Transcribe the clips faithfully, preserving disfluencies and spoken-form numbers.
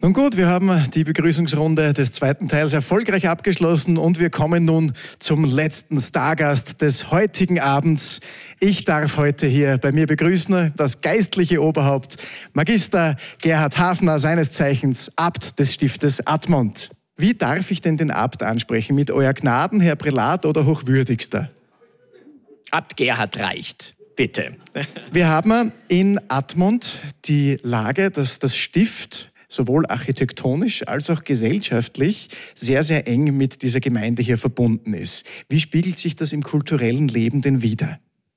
Nun gut, wir haben die Begrüßungsrunde des zweiten Teils erfolgreich abgeschlossen und wir kommen nun zum letzten Stargast des heutigen Abends. Ich darf heute hier bei mir begrüßen das geistliche Oberhaupt, Magister Gerhard Hafner, seines Zeichens Abt des Stiftes Admont. Wie darf ich denn den Abt ansprechen? Mit Euer Gnaden, Herr Prälat oder Hochwürdigster? Abt Gerhard reicht. Bitte. Wir haben in Admont die Lage, dass das Stift sowohl architektonisch als auch gesellschaftlich sehr, sehr eng mit dieser Gemeinde hier verbunden ist. Wie spiegelt sich das im kulturellen Leben denn wider?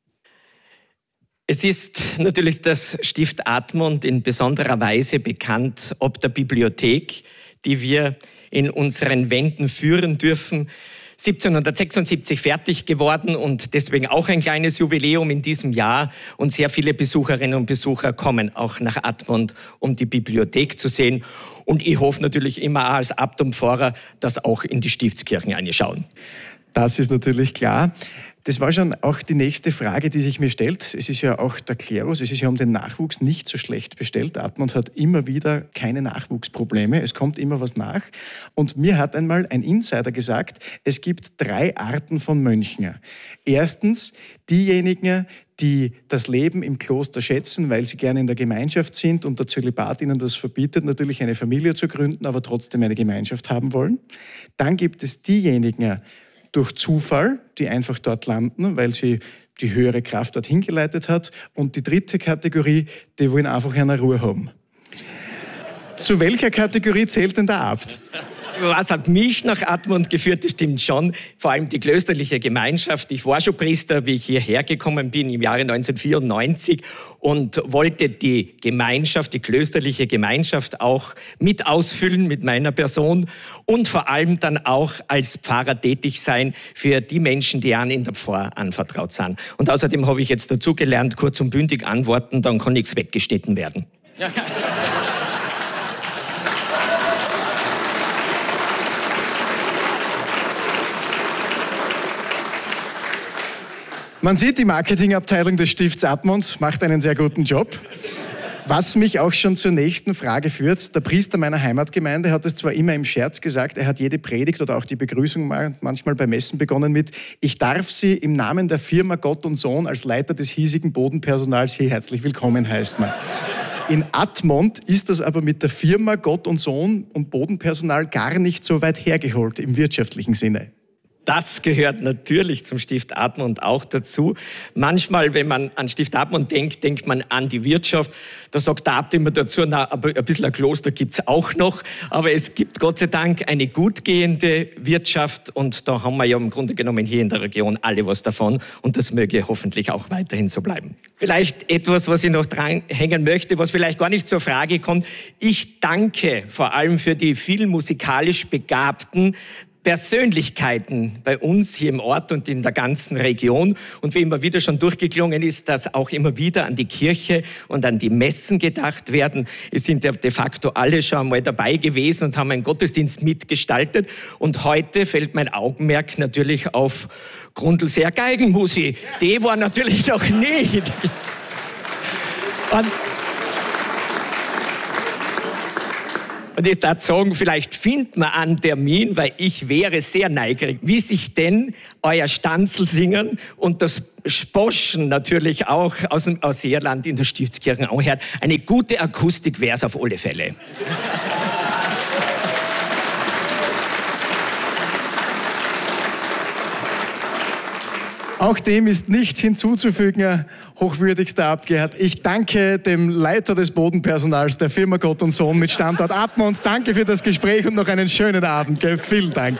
Es ist natürlich das Stift Admont in besonderer Weise bekannt ob der Bibliothek, die wir in unseren Wänden führen dürfen. siebzehnhundertsechsundsiebzig fertig geworden und deswegen auch ein kleines Jubiläum in diesem Jahr. Und sehr viele Besucherinnen und Besucher kommen auch nach Admont, um die Bibliothek zu sehen. Und ich hoffe natürlich immer als Abt und Pfarrer, dass auch in die Stiftskirchen reinschauen. Das ist natürlich klar. Das war schon auch die nächste Frage, die sich mir stellt. Es ist ja auch der Klerus, es ist ja um den Nachwuchs nicht so schlecht bestellt. Admont hat immer wieder keine Nachwuchsprobleme, es kommt immer was nach. Und mir hat einmal ein Insider gesagt, es gibt drei Arten von Mönchen. Erstens diejenigen, die das Leben im Kloster schätzen, weil sie gerne in der Gemeinschaft sind und der Zölibat ihnen das verbietet, natürlich eine Familie zu gründen, aber trotzdem eine Gemeinschaft haben wollen. Dann gibt es diejenigen, durch Zufall, die einfach dort landen, weil sie die höhere Kraft dorthin geleitet hat. Und die dritte Kategorie, die wollen einfach eine Ruhe haben. Zu welcher Kategorie zählt denn der Abt? Was hat mich nach Admont geführt? Das stimmt schon. Vor allem die klösterliche Gemeinschaft. Ich war schon Priester, wie ich hierher gekommen bin im Jahre neunzehnhundertvierundneunzig und wollte die Gemeinschaft, die klösterliche Gemeinschaft auch mit ausfüllen mit meiner Person und vor allem dann auch als Pfarrer tätig sein für die Menschen, die an in der Pfarr anvertraut sind. Und außerdem habe ich jetzt dazu gelernt, kurz und bündig antworten, dann kann nichts weggeschnitten werden. Ja. Man sieht, die Marketingabteilung des Stifts Admont macht einen sehr guten Job. Was mich auch schon zur nächsten Frage führt. Der Priester meiner Heimatgemeinde hat es zwar immer im Scherz gesagt, er hat jede Predigt oder auch die Begrüßung manchmal beim Messen begonnen mit: Ich darf Sie im Namen der Firma Gott und Sohn als Leiter des hiesigen Bodenpersonals hier herzlich willkommen heißen. In Admont ist das aber mit der Firma Gott und Sohn und Bodenpersonal gar nicht so weit hergeholt im wirtschaftlichen Sinne. Das gehört natürlich zum Stift Admont auch dazu. Manchmal, wenn man an Stift Admont denkt, denkt man an die Wirtschaft. Da sagt der Abt immer dazu, na, aber ein bisschen ein Kloster gibt's auch noch. Aber es gibt Gott sei Dank eine gut gehende Wirtschaft und da haben wir ja im Grunde genommen hier in der Region alle was davon und das möge hoffentlich auch weiterhin so bleiben. Vielleicht etwas, was ich noch dranhängen möchte, was vielleicht gar nicht zur Frage kommt. Ich danke vor allem für die vielen musikalisch Begabten Persönlichkeiten bei uns hier im Ort und in der ganzen Region. Und wie immer wieder schon durchgeklungen ist, dass auch immer wieder an die Kirche und an die Messen gedacht werden. Es sind ja de facto alle schon einmal dabei gewesen und haben einen Gottesdienst mitgestaltet. Und heute fällt mein Augenmerk natürlich auf Grundlseer Geigenmusik. Die war natürlich noch nicht. Und Und ich darf sagen, vielleicht findet man einen Termin, weil ich wäre sehr neugierig, wie sich denn euer Stanzelsingen und das Sposchen natürlich auch aus dem aus Irland in der Stiftskirche anhört. Eine gute Akustik wäre es auf alle Fälle. Auch dem ist nichts hinzuzufügen, hochwürdigster Abt Gerhard. Ich danke dem Leiter des Bodenpersonals der Firma Gott und Sohn mit Standort Admont. Danke für das Gespräch und noch einen schönen Abend. Gell? Vielen Dank.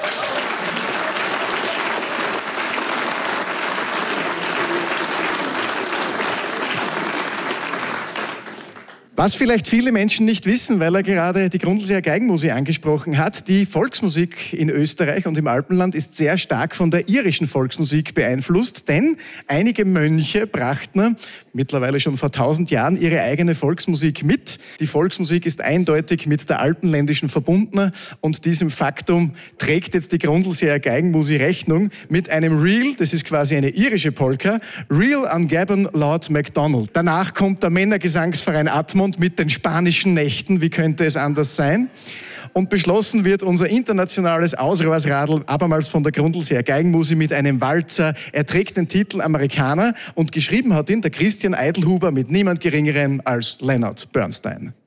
Was vielleicht viele Menschen nicht wissen, weil er gerade die Grundlseer Geigenmusik angesprochen hat, die Volksmusik in Österreich und im Alpenland ist sehr stark von der irischen Volksmusik beeinflusst, denn einige Mönche brachten mittlerweile schon vor tausend Jahren ihre eigene Volksmusik mit. Die Volksmusik ist eindeutig mit der alpenländischen verbunden und diesem Faktum trägt jetzt die Grundlseer Geigenmusik Rechnung mit einem Reel, das ist quasi eine irische Polka, Reel an Gabon Lord MacDonald. Danach kommt der Männergesangsverein Admont Admont mit den spanischen Nächten, wie könnte es anders sein? Und beschlossen wird unser internationales Ausrohrsradl abermals von der Grundlseer Geigenmusik mit einem Walzer. Er trägt den Titel Amerikaner und geschrieben hat ihn der Christian Eidelhuber mit niemand Geringerem als Leonard Bernstein.